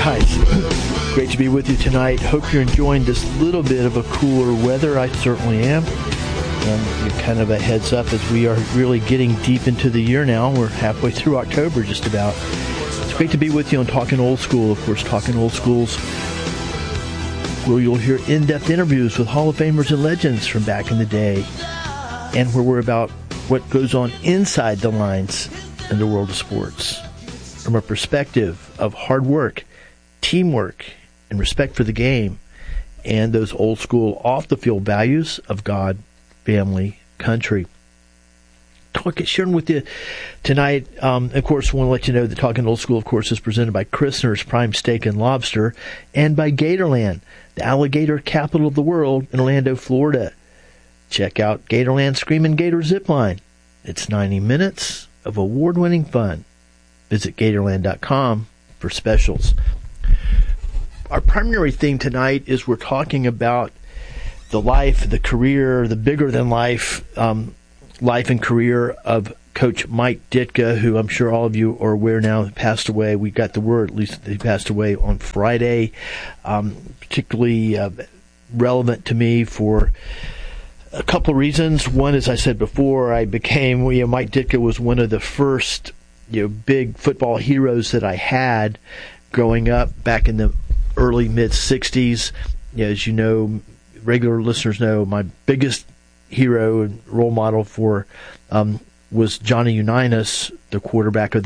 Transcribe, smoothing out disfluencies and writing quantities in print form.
Guys, great to be with you tonight. Hope you're enjoying this little bit of a cooler weather. I certainly am. Kind of a heads up as we are really getting deep into the year now. We're halfway through October just about. It's great to be with you on Talking Old School. Of course, Talking Old School's where you'll hear in-depth interviews with Hall of Famers and legends from back in the day, and where we're about what goes on inside the lines in the world of sports from a perspective of hard work, teamwork, and respect for the game, and those old school off-the-field values of God, family, country. Sharing with you tonight, of course, I want to let you know that Talking Old School, of course, is presented by Christner's Prime Steak and Lobster and by Gatorland, the alligator capital of the world in Orlando, Florida. Check out Gatorland Screamin' Gator Zipline. It's 90 minutes of award-winning fun. Visit Gatorland.com for specials. Our primary theme tonight is we're talking about the life, the career, the bigger-than-life life and career of Coach Mike Ditka, who I'm sure all of you are aware now passed away. We got the word, at least, that he passed away on Friday. Particularly relevant to me for a couple of reasons. One, as I said before, I became, Mike Ditka was one of the first, big football heroes that I had growing up back in the early mid-'60s. As you know, regular listeners know, my biggest hero and role model for was Johnny Unitas, the quarterback of